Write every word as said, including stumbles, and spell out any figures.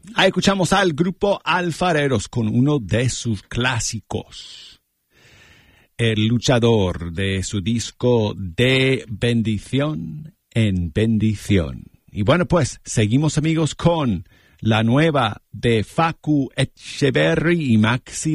Ahí escuchamos al grupo Alfareros con uno de sus clásicos. El luchador, de su disco De Bendición en Bendición. Y bueno, pues seguimos, amigos, con la nueva de Facu Echeverry y Maxi